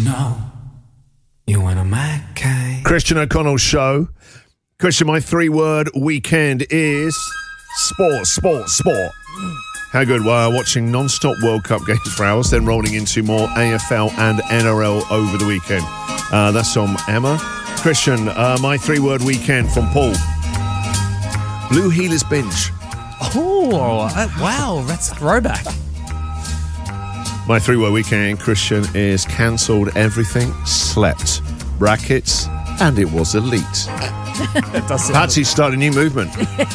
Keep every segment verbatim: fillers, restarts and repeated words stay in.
know you want a Mackay. Christian O'Connell Show. Christian, my three-word weekend is sport, sport, sport. How good? Well, watching non-stop World Cup games for hours, then rolling into more A F L and N R L over the weekend. Uh, that's from Emma. Christian, uh, my three-word weekend from Paul. Blue Heelers binge. Oh, uh, wow, that's a throwback. My three-word weekend, Christian, is cancelled everything, slept, brackets, and it was elite. Patsy started a new movement.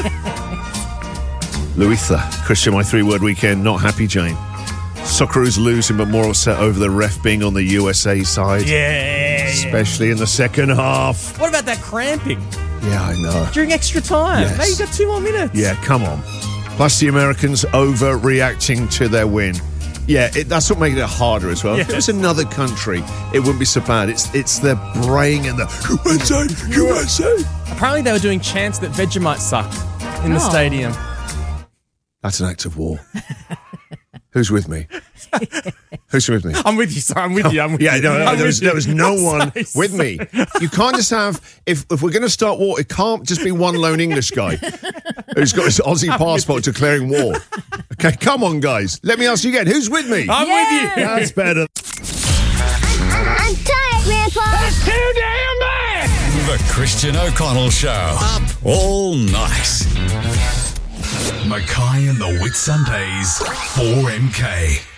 Louisa. Christian, my three-word weekend, not happy, Jane. Socceroos losing, but more upset over the ref being on the U S A side. Yeah. Especially in the second half. What about that cramping? Yeah, I know. During extra time. Yes. Now you've got two more minutes. Yeah, come on. Plus the Americans overreacting to their win. Yeah, it, that's what made it harder as well. Yes. If it was another country, it wouldn't be so bad. It's it's the braying and the U S A, U S A. Apparently they were doing chants that Vegemite sucked in the Oh. stadium. That's an act of war. Who's with me? Who's with me? I'm with you, sir. I'm with you. I'm with Yeah, you. no, no, I'm there with was, you. there was no I'm one sorry, with sorry. me. You can't just have, if if we're going to start war, it can't just be one lone English guy who's got his Aussie passport declaring war. Okay, come on, guys. Let me ask you again. Who's with me? I'm Yeah. with you. That's better. I'm tired, Grandpa. Too damn bad! The Christian O'Connell Show. Up all night. Mackay and the Whitsundays. four M K.